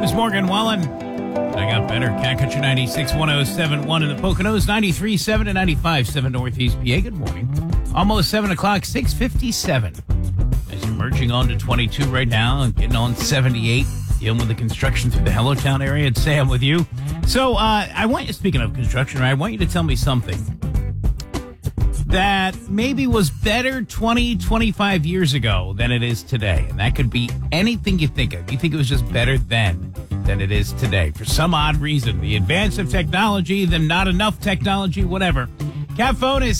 was Morgan Wallen. I got better. Cat Country 96, 107.1 in the Poconos, 93.7 and 95.7 Northeast PA. Good morning. Almost 7 o'clock, 6:57. As you're merging on to 22 right now and getting on 78, dealing with the construction through the Hellotown area. It's Sam with you. So I want you, speaking of construction, I want you to tell me something that maybe was better 20, 25 years ago than it is today. And that could be anything you think of. You think it was just better then than it is today. For some odd reason, the advance of technology, the not enough technology, whatever. Cat phone is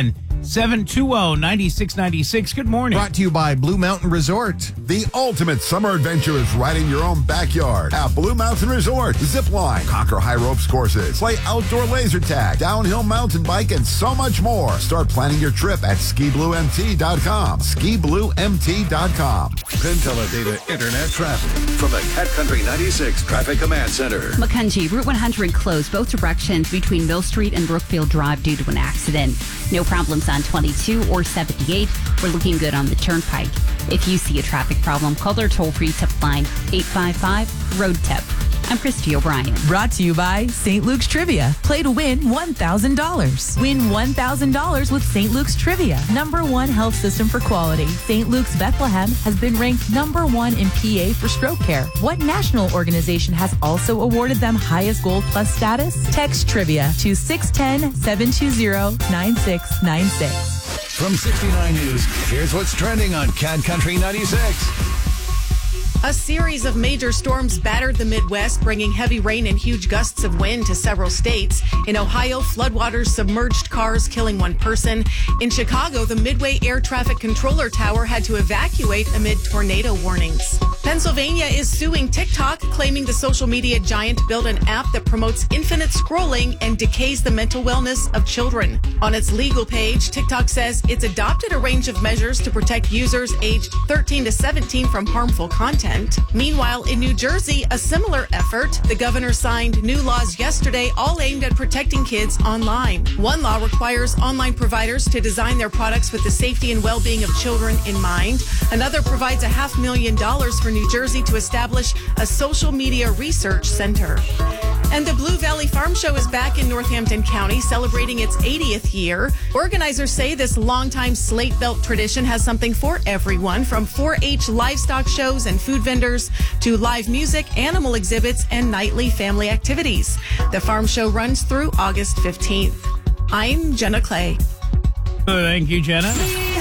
610-720-9696. Good morning. Brought to you by Blue Mountain Resort. The ultimate summer adventure is right in your own backyard at Blue Mountain Resort. Zip line, conquer high ropes courses, play outdoor laser tag, downhill mountain bike, and so much more. Start planning your trip at skibluemt.com. skibluemt.com. Data internet traffic from the Cat Country 96 Traffic Command Center. Macungie, Route 100 closed both directions between Mill Street and Brookfield Drive due to an accident. No problems on 22 or 78. We're looking good on the Turnpike. If you see a traffic problem, call their toll-free tip line 855-ROAD-TIP. I'm Christy O'Brien. Brought to you by St. Luke's Trivia. Play to win $1,000. Win $1,000 with St. Luke's Trivia. #1 health system for quality. St. Luke's Bethlehem has been ranked #1 in PA for stroke care. What national organization has also awarded them highest Gold Plus status? Text Trivia to 610-720-9696. From 69 News, here's what's trending on Cat Country 96. A series of major storms battered the Midwest, bringing heavy rain and huge gusts of wind to several states. In Ohio, floodwaters submerged cars, killing one person. In Chicago, the Midway Air Traffic Controller Tower had to evacuate amid tornado warnings. Pennsylvania is suing TikTok, claiming the social media giant built an app that promotes infinite scrolling and decays the mental wellness of children. On its legal page, TikTok says it's adopted a range of measures to protect users aged 13 to 17 from harmful content. Meanwhile, in New Jersey, a similar effort. The governor signed new laws yesterday, all aimed at protecting kids online. One law requires online providers to design their products with the safety and well-being of children in mind. Another provides $500,000 for New Jersey to establish a social media research center. And the Blue Valley Farm Show is back in Northampton County, celebrating its 80th year. Organizers say this longtime slate belt tradition has something for everyone, from 4-H livestock shows and food vendors to live music, animal exhibits, and nightly family activities. The farm show runs through August 15th. I'm Jenna Clay. Thank you, Jenna.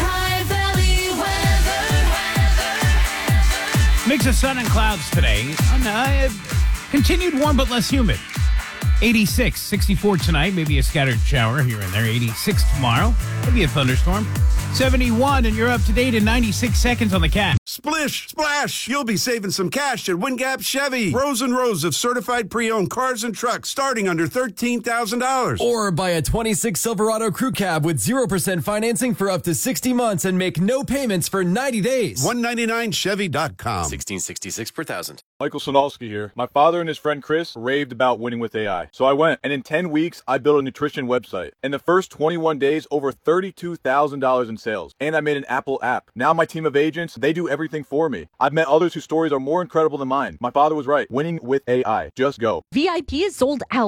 Mix of sun and clouds today. Continued warm but less humid. 86, 64 tonight, maybe a scattered shower here and there. 86 tomorrow, maybe a thunderstorm. 71, and you're up to date in 96 seconds on the Cat. Splish, splash, you'll be saving some cash at Wingap Chevy. Rows and rows of certified pre-owned cars and trucks starting under $13,000. Or buy a 26 Silverado Crew Cab with 0% financing for up to 60 months and make no payments for 90 days. 199chevy.com. 1666 per thousand. Michael Sonalski here. My father and his friend Chris raved about winning with AI. So I went, and in 10 weeks, I built a nutrition website. In the first 21 days, over $32,000 in sales. And I made an Apple app. Now my team of agents, they do everything for me. I've met others whose stories are more incredible than mine. My father was right. Winning with AI. Just go. VIP is sold out.